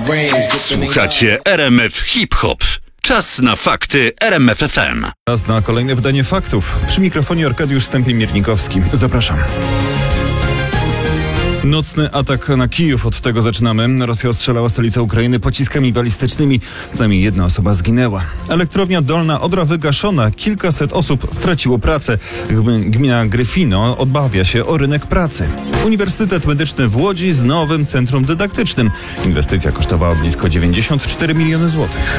Słuchacie RMF Hip Hop. Czas na fakty RMF FM. Czas na kolejne wydanie faktów. Przy mikrofonie Arkadiusz Stępień-Miernikowski. Zapraszam. Nocny atak na Kijów, od tego zaczynamy. Rosja ostrzelała stolicę Ukrainy pociskami balistycznymi. Co najmniej jedna osoba zginęła. Elektrownia Dolna Odra wygaszona. Kilkaset osób straciło pracę. Gmina Gryfino obawia się o rynek pracy. Uniwersytet Medyczny w Łodzi z nowym centrum dydaktycznym. Inwestycja kosztowała blisko 94 miliony złotych.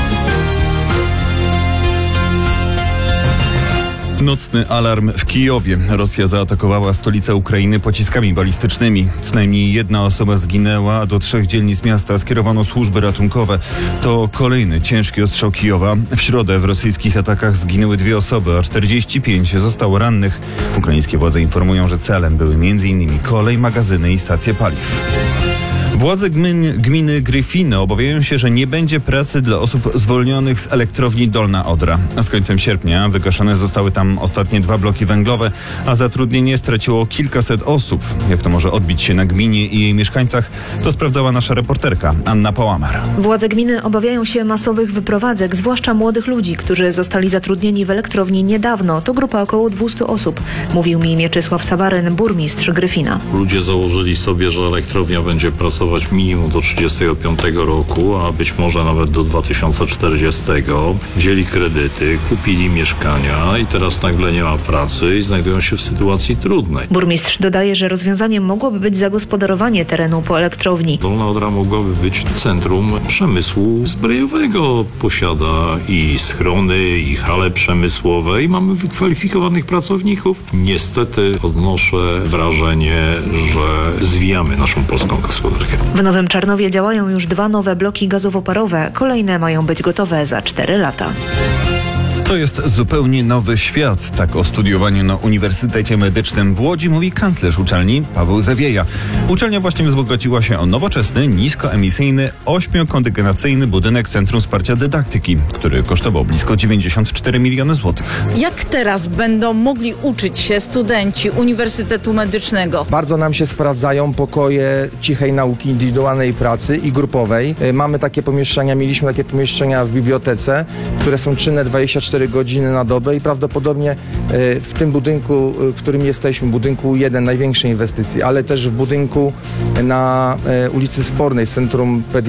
Nocny alarm w Kijowie. Rosja zaatakowała stolicę Ukrainy pociskami balistycznymi. Co najmniej jedna osoba zginęła, a do 3 dzielnic miasta skierowano służby ratunkowe. To kolejny ciężki ostrzał Kijowa. W środę w rosyjskich atakach zginęły 2 osoby, a 45 zostało rannych. Ukraińskie władze informują, że celem były m.in. kolej, magazyny i stacje paliw. Władze gminy Gryfino obawiają się, że nie będzie pracy dla osób zwolnionych z elektrowni Dolna Odra. A z końcem sierpnia wygaszone zostały tam ostatnie 2 bloki węglowe, a zatrudnienie straciło kilkaset osób. Jak to może odbić się na gminie i jej mieszkańcach, to sprawdzała nasza reporterka Anna Pałamar. Władze gminy obawiają się masowych wyprowadzek, zwłaszcza młodych ludzi, którzy zostali zatrudnieni w elektrowni niedawno. To grupa około 200 osób, mówił mi Mieczysław Sawaryn, burmistrz Gryfina. Ludzie założyli sobie, że elektrownia będzie pracować minimum do 35 roku, a być może nawet do 2040. Wzięli kredyty, kupili mieszkania i teraz nagle nie ma pracy i znajdują się w sytuacji trudnej. Burmistrz dodaje, że rozwiązaniem mogłoby być zagospodarowanie terenu po elektrowni. Dolna Odra mogłaby być centrum przemysłu zbrojowego. Posiada i schrony, i hale przemysłowe i mamy wykwalifikowanych pracowników. Niestety odnoszę wrażenie, że zwijamy naszą polską gospodarkę. W Nowym Czarnowie działają już 2 nowe bloki gazowo-parowe. Kolejne mają być gotowe za 4 lata. To jest zupełnie nowy świat. Tak o studiowaniu na Uniwersytecie Medycznym w Łodzi mówi kanclerz uczelni Paweł Zawieja. Uczelnia właśnie wzbogaciła się o nowoczesny, niskoemisyjny, 8-kondygnacyjny budynek Centrum Wsparcia Dydaktyki, który kosztował blisko 94 miliony złotych. Jak teraz będą mogli uczyć się studenci Uniwersytetu Medycznego? Bardzo nam się sprawdzają pokoje cichej nauki, indywidualnej pracy i grupowej. Mamy takie pomieszczenia, mieliśmy takie pomieszczenia w bibliotece, które są czynne 24 godziny na dobę i prawdopodobnie w tym budynku, w którym jesteśmy, budynku 1, największej inwestycji, ale też w budynku na ulicy Spornej w Centrum Pediatrii.